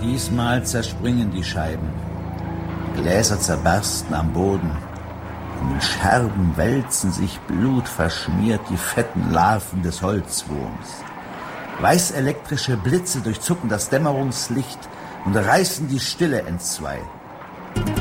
Diesmal zerspringen die Scheiben. Gläser zerbersten am Boden. In den Scherben wälzen sich blutverschmiert die fetten Larven des Holzwurms. Weißelektrische Blitze durchzucken das Dämmerungslicht und reißen die Stille entzwei.